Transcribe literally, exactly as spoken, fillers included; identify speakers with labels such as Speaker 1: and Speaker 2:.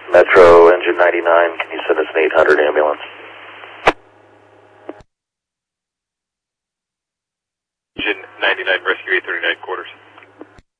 Speaker 1: Metro engine ninety-nine, can you send us an eight hundred ambulance?
Speaker 2: Engine ninety-nine, rescue eight thirty-nine quarters.